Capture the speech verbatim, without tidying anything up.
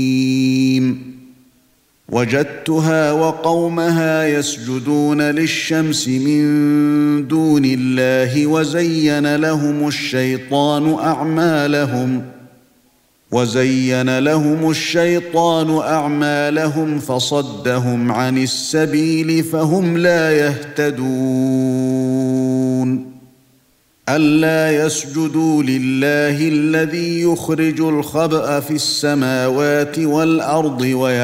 وجدتها وقومها يسجدون للشمس من دون الله وزين لهم الشيطان أعمالهم وزين لهم الشيطان أعمالهم فصدهم عن السبيل فهم لا يهتدون ألا يسجدوا لله الذي يخرج الخبأ في السماوات والأرض